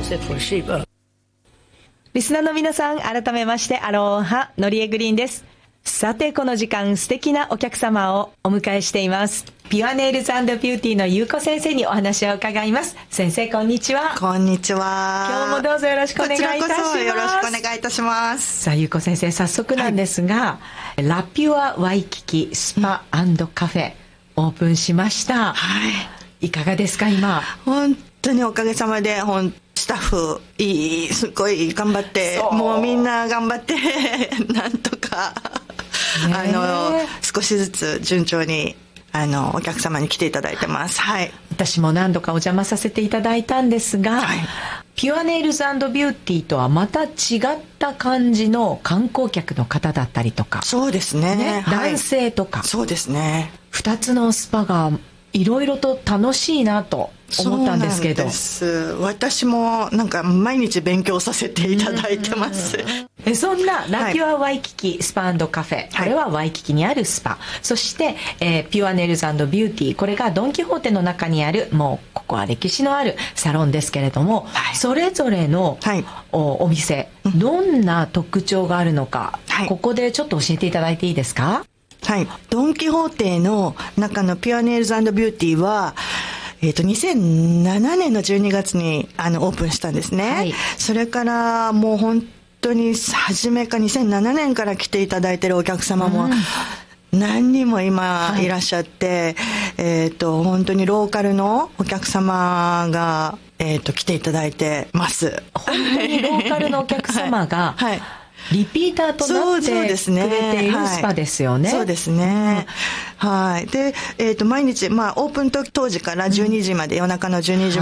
c'est possible。 リスナーの皆さん、改めましてアローハ、のりえグリーンです。さて、この時間素敵なお客様をお迎えしています。ピュアネイルズ&ビューティーのゆうこ先生にお話を伺います。先生、こんにちは。 こんにちは。 今日もどうぞよろしくお願いいたします。 こちらこそよろしくお願いいたします。 さあ、ゆうこ先生、早速なんですが、ラピュアワイキキスパ&カフェ、オープンしました。 はい。 いかがですか、今。 本当におかげさまで、スタッフすごい頑張って、もうみんな頑張ってなんとか少しずつ順調にお客様に来ていただいてます。はい。 私も何度かお邪魔させていただいたんですが、はい、ピュアネイルズ&ビューティーとはまた違った感じの観光客の方だったりとか、 そうですね、 はい、男性とか、 そうですね、 2つのスパがいろいろと楽しいなと思ったんですけど。 そうなんです。私もなんか毎日勉強させていただいてます。 そんなラピュアワイキキスパ&カフェ、これはワイキキにあるスパ、そして、ピュアネイルズ&ビューティー、これがドン・キホーテの中にある、もうここは歴史のあるサロンですけれども、それぞれの、お店、どんな特徴があるのか、ここでちょっと教えていただいていいですか？ はい、ドン・キホーテの中のピュアネイルズ&ビューティーは、2007年の12月にオープンしたんですね。はい、それからもう本当に初めか2007年から来ていただいているお客様も何人も今いらっしゃって、本当にローカルのお客様が、来ていただいてます。 本当にローカルのお客様が、はい、リピーターとなってくれているスパですよね。 そうですね。はい。で、毎日、オープン当時から12時まで、夜中の12時